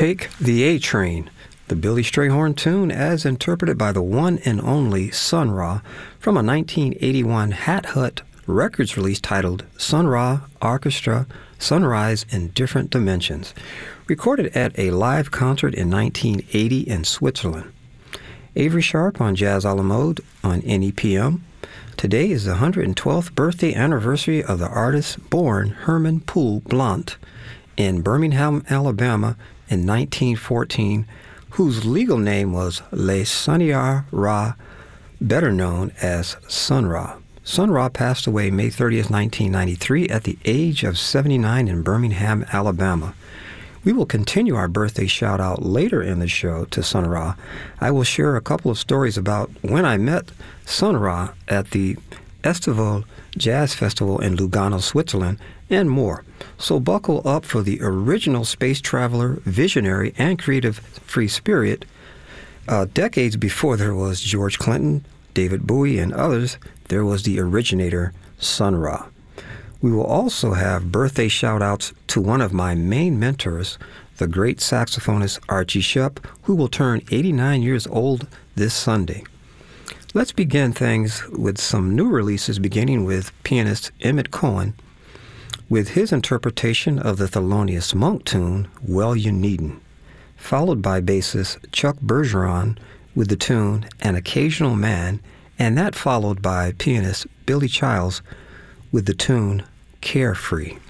Take the A Train, the Billy Strayhorn tune as interpreted by the one and only Sun Ra from a 1981 Hat Hut Records release titled Sun Ra Orchestra Sunrise in Different Dimensions, recorded at a live concert in 1980 in Switzerland. Avery Sharp on Jazz a la Mode on NEPM. Today is the 112th birthday anniversary of the artist born Herman Poole Blount in Birmingham, Alabama in 1914, whose legal name was Le Saniar Ra, better known as Sun Ra. Sun Ra passed away May 30th, 1993 at the age of 79 in Birmingham, Alabama. We will continue our birthday shout-out later in the show to Sun Ra. I will share a couple of stories about when I met Sun Ra at the Estival Jazz Festival in Lugano, Switzerland, and more. So buckle up for the original space traveler, visionary, and creative free spirit. Decades before there was George Clinton, David Bowie, and others, there was the originator, Sun Ra. We will also have birthday shout-outs to one of my main mentors, the great saxophonist Archie Shepp, who will turn 89 years old this Sunday. Let's begin things with some new releases, beginning with pianist Emmett Cohen with his interpretation of the Thelonious Monk tune, Well You Needn't, followed by bassist Chuck Bergeron with the tune An Occasional Man, and that followed by pianist Billy Childs with the tune Carefree.